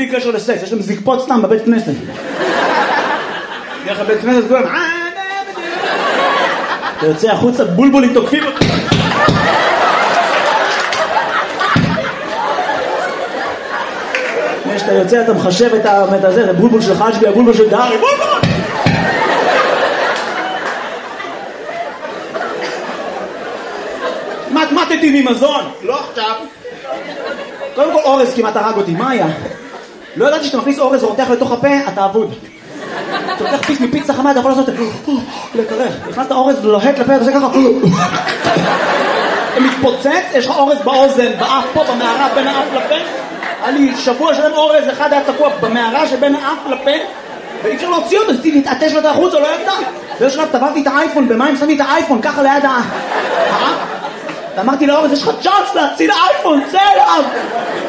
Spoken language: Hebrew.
בלי קשר לסקס, יש להם זקפות סתם בבית כנסת. איך הבית כנסת כולם, אתה יוצא החוצה, בולבולים תוקפים אותך. כשאתה יוצא אתה מחשב את הזה, זה בולבול של חשבי, הבולבול של דארי, בולבול! מתמטתי ממזון, לא עכשיו. קודם כל אורז כמעט הרג אותי, מה היה? לא ידעתי שאתה מכניס אורז ורותח לתוך הפה, אתה אבוד. אתה לוקח פיס מפיצה חמה, אתה יכול לעשות לקרח. נכנסת אורז לוהט לפה, אתה עושה ככה. אתה מתפוצץ, יש לך אורז באוזן, באף פה, במערה, בין האף לפה. היה לי שבוע שלם אורז, אחד היה תקוע במערה שבין האף לפה, ואי אפשר להוציא אותו, אז תתעטש לו את החוץ, או לא יצא. באיזשהו שלב טבעתי את האייפון, במים שמתי את האייפון, ככה ליד האף. ואמרתי לאורז, יש לך צ'אנס להציל האייפון, צא אליו!